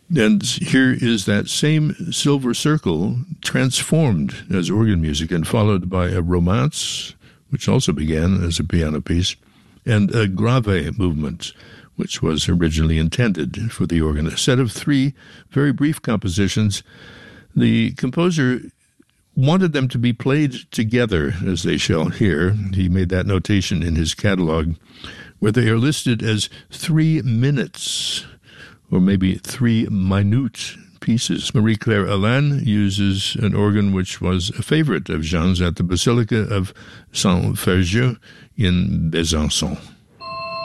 And here is that same Silver Circle transformed as organ music and followed by a romance, which also began as a piano piece, and a grave movement, which was originally intended for the organ. A set of 3 very brief compositions. The composer wanted them to be played together, as they shall hear. He made that notation in his catalog, where they are listed as 3 minutes, or maybe 3 minute pieces. Marie-Claire Alain uses an organ which was a favorite of Jean's at the Basilica of Saint-Ferjeux in Besançon.